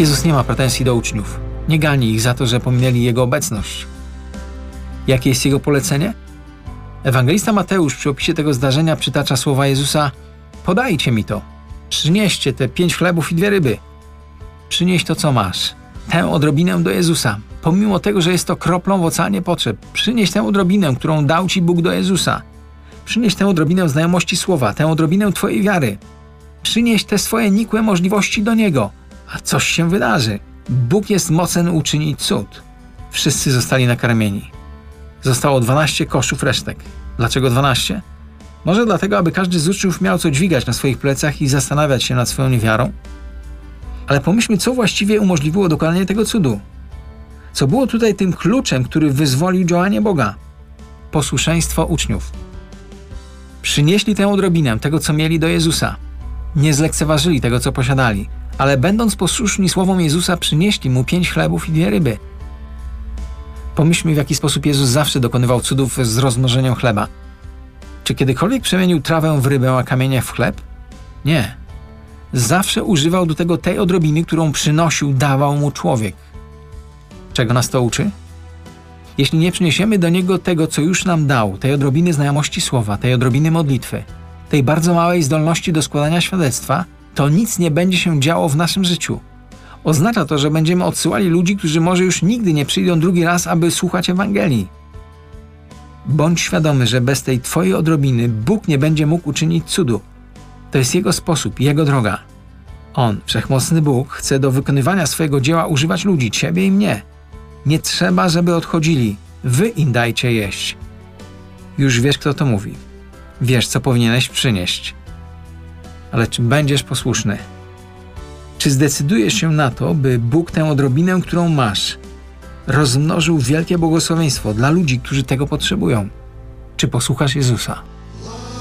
Jezus nie ma pretensji do uczniów. Nie gani ich za to, że pominęli Jego obecność. Jakie jest Jego polecenie? Ewangelista Mateusz przy opisie tego zdarzenia przytacza słowa Jezusa: podajcie mi to. Przynieście te 5 chlebów i 2 ryby. Przynieś to, co masz. Tę odrobinę do Jezusa. Pomimo tego, że jest to kroplą w oceanie potrzeb. Przynieś tę odrobinę, którą dał ci Bóg do Jezusa. Przynieś tę odrobinę znajomości słowa, tę odrobinę twojej wiary. Przynieś te swoje nikłe możliwości do Niego, a coś się wydarzy. Bóg jest mocen uczynić cud. Wszyscy zostali nakarmieni. Zostało 12 koszów resztek. Dlaczego 12? Może dlatego, aby każdy z uczniów miał co dźwigać na swoich plecach i zastanawiać się nad swoją niewiarą? Ale pomyślmy, co właściwie umożliwiło dokonanie tego cudu. Co było tutaj tym kluczem, który wyzwolił działanie Boga? Posłuszeństwo uczniów. Przynieśli tę odrobinę tego, co mieli do Jezusa. Nie zlekceważyli tego, co posiadali, ale będąc posłuszni słowom Jezusa, przynieśli Mu 5 chlebów i 2 ryby. Pomyślmy, w jaki sposób Jezus zawsze dokonywał cudów z rozmnożeniem chleba. Czy kiedykolwiek przemienił trawę w rybę, a kamienie w chleb? Nie. Zawsze używał do tego tej odrobiny, którą przynosił, dawał Mu człowiek. Czego nas to uczy? Jeśli nie przyniesiemy do Niego tego, co już nam dał, tej odrobiny znajomości słowa, tej odrobiny modlitwy, tej bardzo małej zdolności do składania świadectwa, to nic nie będzie się działo w naszym życiu. Oznacza to, że będziemy odsyłali ludzi, którzy może już nigdy nie przyjdą drugi raz, aby słuchać Ewangelii. Bądź świadomy, że bez tej twojej odrobiny Bóg nie będzie mógł uczynić cudu. To jest Jego sposób, Jego droga. On, wszechmocny Bóg, chce do wykonywania swojego dzieła używać ludzi, ciebie i mnie. Nie trzeba, żeby odchodzili. Wy im dajcie jeść. Już wiesz, kto to mówi. Wiesz, co powinieneś przynieść. Ale czy będziesz posłuszny? Czy zdecydujesz się na to, by Bóg tę odrobinę, którą masz, rozmnożył wielkie błogosławieństwo dla ludzi, którzy tego potrzebują? Czy posłuchasz Jezusa?